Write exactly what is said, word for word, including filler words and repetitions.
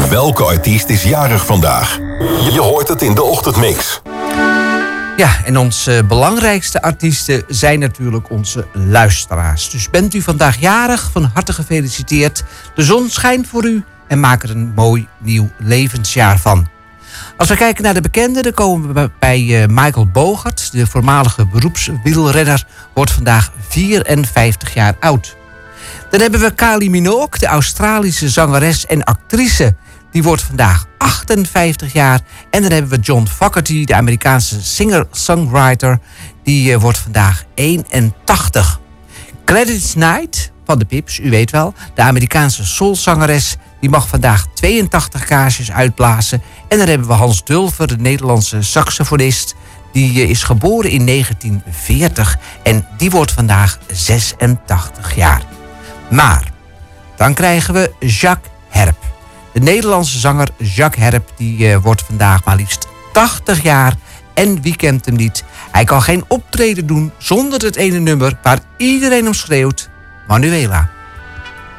Welke artiest is jarig vandaag? Je hoort het in de ochtendmix. Ja, en onze belangrijkste artiesten zijn natuurlijk onze luisteraars. Dus bent u vandaag jarig, van harte gefeliciteerd. De zon schijnt voor u en maak er een mooi nieuw levensjaar van. Als we kijken naar de bekenden, dan komen we bij Michael Bogert. De voormalige beroepswielrenner wordt vandaag vierenvijftig jaar oud. Dan hebben we Kylie Minogue, de Australische zangeres en actrice. Die wordt vandaag achtenvijftig jaar. En dan hebben we John Fogerty, de Amerikaanse singer-songwriter. Die uh, wordt vandaag eenentachtig. Gladys Knight van de Pips, u weet wel. De Amerikaanse soulzangeres. Die mag vandaag tweeëntachtig kaarsjes uitblazen. En dan hebben we Hans Dulfer, de Nederlandse saxofonist. Die uh, is geboren in negentien veertig. En die wordt vandaag zesentachtig jaar. Maar dan krijgen we Jacques Herp. De Nederlandse zanger Jacques Herp die, uh, wordt vandaag maar liefst tachtig jaar. En wie kent hem niet? Hij kan geen optreden doen zonder het ene nummer waar iedereen om schreeuwt. Manuela.